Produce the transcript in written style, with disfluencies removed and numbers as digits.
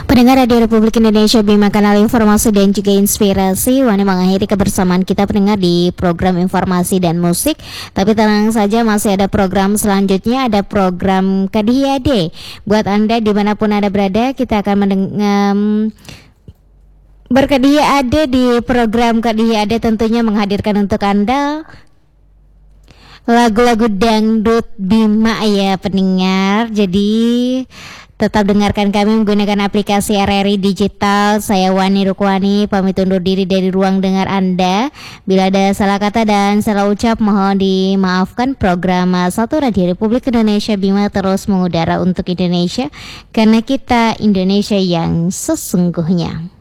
Pendengar Radio Republik Indonesia Bima Kanal Informasi dan juga Inspirasi, Wani mengakhiri kebersamaan kita pendengar di program informasi dan musik. Tapi tenang saja, masih ada program selanjutnya, ada program Kadiyade. Buat Anda dimanapun Anda berada, kita akan berkadiade di program Kadiyade, tentunya menghadirkan untuk Anda lagu-lagu dangdut Bima ya pendengar. Jadi tetap dengarkan kami menggunakan aplikasi RRI Digital. Saya Wani Rukwani pamit undur diri dari ruang dengar Anda. Bila ada salah kata dan salah ucap mohon dimaafkan. Program 1 Radio Republik Indonesia Bima terus mengudara untuk Indonesia, karena kita Indonesia yang sesungguhnya.